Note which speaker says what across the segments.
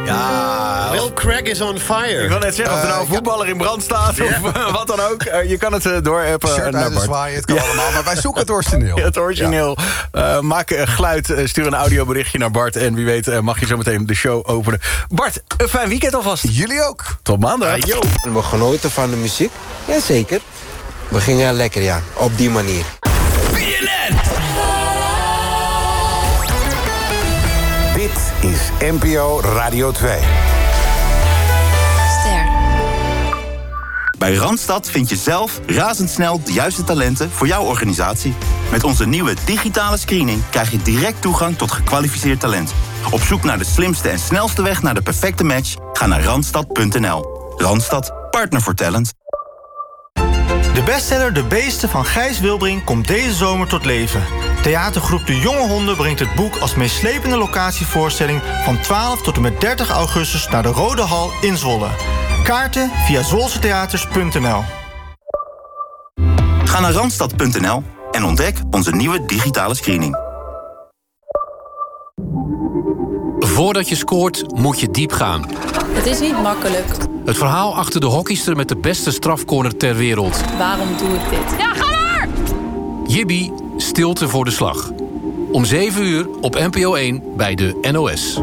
Speaker 1: Ja,
Speaker 2: Will Craig is on fire.
Speaker 1: Ik wil net zeggen, of er nou een voetballer in brand staat of wat dan ook. Je kan het doorappen.
Speaker 3: Shirt uit de zwaaien, het kan allemaal. Maar wij zoeken het origineel.
Speaker 1: Ja, het origineel. Maak geluid, stuur een audioberichtje naar Bart. En wie weet mag je zo meteen de show openen. Bart, een fijn weekend alvast.
Speaker 3: Jullie ook.
Speaker 1: Tot maandag.
Speaker 4: We genoten van de muziek? Jazeker. We gingen lekker, ja. Op die manier.
Speaker 5: Dit is NPO Radio 2.
Speaker 6: Bij Randstad vind je zelf razendsnel de juiste talenten voor jouw organisatie. Met onze nieuwe digitale screening krijg je direct toegang tot gekwalificeerd talent. Op zoek naar de slimste en snelste weg naar de perfecte match? Ga naar randstad.nl. Randstad, partner voor talent.
Speaker 7: De bestseller De Beesten van Gijs Wilbrink komt deze zomer tot leven. Theatergroep De Jonge Honden brengt het boek als meeslepende locatievoorstelling van 12 tot en met 30 augustus naar de Rode Hal in Zwolle. Kaarten via zwolsetheaters.nl.
Speaker 6: Ga naar randstad.nl en ontdek onze nieuwe digitale screening.
Speaker 8: Voordat je scoort, moet je diep gaan.
Speaker 9: Het is niet makkelijk.
Speaker 8: Het verhaal achter de hockeyster met de beste strafcorner ter wereld.
Speaker 9: Waarom doe ik dit? Ja, ga maar!
Speaker 8: Jibby, stilte voor de slag. Om 7 uur op NPO 1 bij de NOS.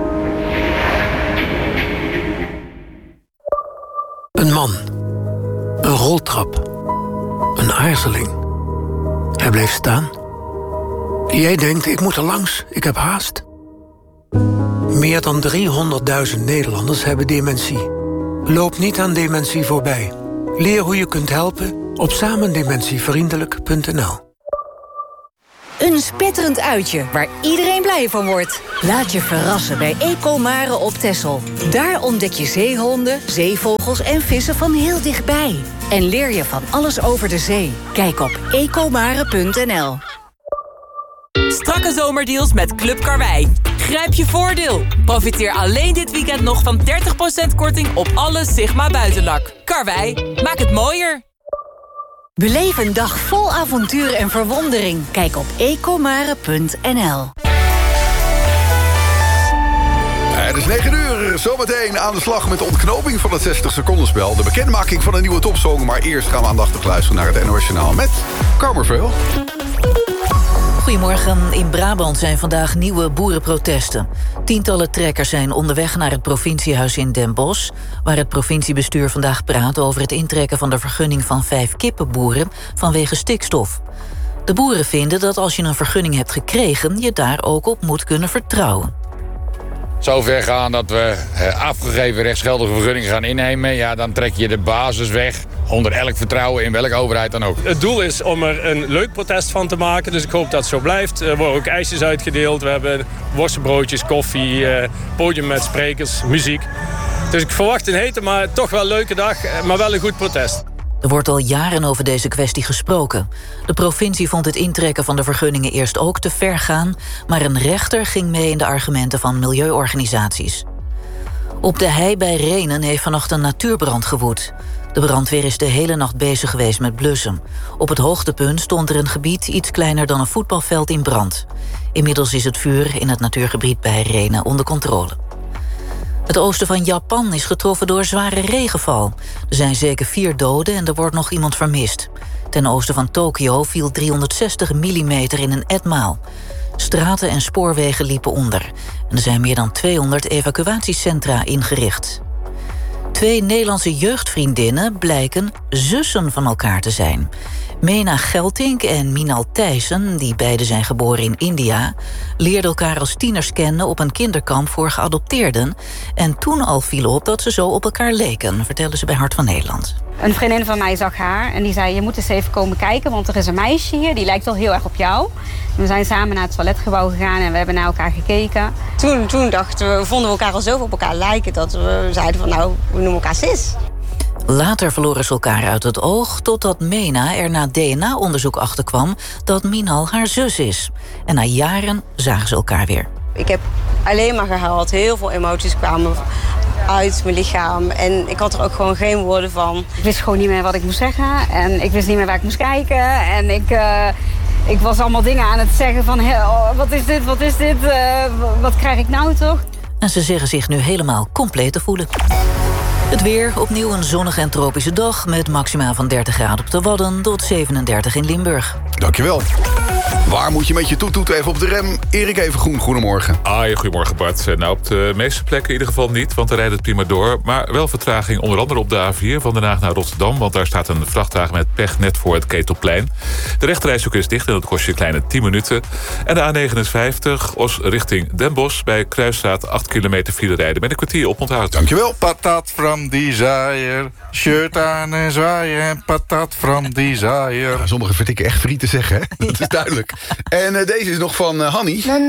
Speaker 10: Een man. Een roltrap. Een aarzeling. Hij bleef staan. Jij denkt, ik moet er langs, ik heb haast. Meer dan 300.000 Nederlanders hebben dementie. Loop niet aan dementie voorbij. Leer hoe je kunt helpen op samendementievriendelijk.nl.
Speaker 11: Een spetterend uitje waar iedereen blij van wordt. Laat je verrassen bij Ecomare op Texel. Daar ontdek je zeehonden, zeevogels en vissen van heel dichtbij. En leer je van alles over de zee. Kijk op ecomare.nl.
Speaker 12: Strakke zomerdeals met Club Karwei. Grijp je voordeel. Profiteer alleen dit weekend nog van 30% korting op alle Sigma buitenlak. Karwei, maak het mooier.
Speaker 11: Beleef een dag vol avontuur en verwondering. Kijk op ecomare.nl.
Speaker 3: Het is 9 uur, zometeen aan de slag met de ontknoping van het 60-secondenspel. De bekendmaking van een nieuwe topsong. Maar eerst gaan we aandachtig luisteren naar het NOS Journaal met Kamerveel.
Speaker 13: Goedemorgen. In Brabant zijn vandaag nieuwe boerenprotesten. Tientallen trekkers zijn onderweg naar het provinciehuis in Den Bosch, waar het provinciebestuur vandaag praat over het intrekken van de vergunning van 5 kippenboeren vanwege stikstof. De boeren vinden dat als je een vergunning hebt gekregen, je daar ook op moet kunnen vertrouwen.
Speaker 14: Zover gaan dat we afgegeven rechtsgeldige vergunningen gaan innemen, ja, dan trek je de basis weg onder elk vertrouwen in welke overheid dan ook.
Speaker 15: Het doel is om er een leuk protest van te maken, dus ik hoop dat het zo blijft. Er worden ook ijsjes uitgedeeld, we hebben worstenbroodjes, koffie, podium met sprekers, muziek. Dus ik verwacht een hete, maar toch wel leuke dag, maar wel een goed protest.
Speaker 13: Er wordt al jaren over deze kwestie gesproken. De provincie vond het intrekken van de vergunningen eerst ook te ver gaan, maar een rechter ging mee in de argumenten van milieuorganisaties. Op de hei bij Rhenen heeft vannacht een natuurbrand gewoed. De brandweer is de hele nacht bezig geweest met blussen. Op het hoogtepunt stond er een gebied iets kleiner dan een voetbalveld in brand. Inmiddels is het vuur in het natuurgebied bij Rhenen onder controle. Het oosten van Japan is getroffen door zware regenval. Er zijn zeker 4 doden en er wordt nog iemand vermist. Ten oosten van Tokio viel 360 mm in een etmaal. Straten en spoorwegen liepen onder. En er zijn meer dan 200 evacuatiecentra ingericht. 2 Nederlandse jeugdvriendinnen blijken zussen van elkaar te zijn. Mena Geltink en Minal Thijssen, die beide zijn geboren in India, leerden elkaar als tieners kennen op een kinderkamp voor geadopteerden. En toen al viel op dat ze zo op elkaar leken, vertellen ze bij Hart van Nederland.
Speaker 16: Een vriendin van mij zag haar en die zei, je moet eens even komen kijken, want er is een meisje hier, die lijkt wel heel erg op jou. We zijn samen naar het toiletgebouw gegaan en we hebben naar elkaar gekeken. Toen dachten we, vonden we elkaar al zo op elkaar lijken dat we zeiden van nou, we noemen elkaar sis.
Speaker 13: Later verloren ze elkaar uit het oog, totdat Mena er na DNA-onderzoek achterkwam dat Minal haar zus is. En na jaren zagen ze elkaar weer.
Speaker 16: Ik heb alleen maar gehuild, heel veel emoties kwamen uit mijn lichaam. En ik had er ook gewoon geen woorden van. Ik wist gewoon niet meer wat ik moest zeggen en ik wist niet meer waar ik moest kijken. En ik was allemaal dingen aan het zeggen van, wat is dit, wat krijg ik nou toch?
Speaker 13: En ze zeggen zich nu helemaal compleet te voelen. Het weer, opnieuw een zonnige en tropische dag... met maxima van 30 graden op de Wadden tot 37 in Limburg.
Speaker 3: Dankjewel. Waar moet je met je toet even op de rem? Erik Evengroen, goedemorgen.
Speaker 2: Goedemorgen Bart. Nou, op de meeste plekken in ieder geval niet, want er rijdt het prima door. Maar wel vertraging onder andere op de A4 van Den Haag naar Rotterdam... want daar staat een vrachtwagen met pech net voor het Ketelplein. De rechterrijstrook is dicht en dat kost je een kleine 10 minuten. En de A59, Os richting Den Bosch... bij Kruisstraat 8 kilometer file rijden met een kwartier op onthoud.
Speaker 3: Dankjewel.
Speaker 17: Patat from Desire, shirt aan en zwaaien, patat from Desire.
Speaker 3: Ja, sommigen vertikken echt friet te zeggen, hè? Dat is duidelijk. En deze is nog van Hanny.